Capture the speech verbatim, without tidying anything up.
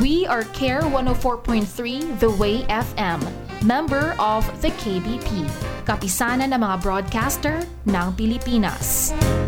We are Care one oh four point three The Way F M, member of the K B P, kapisanan ng mga broadcaster ng Pilipinas.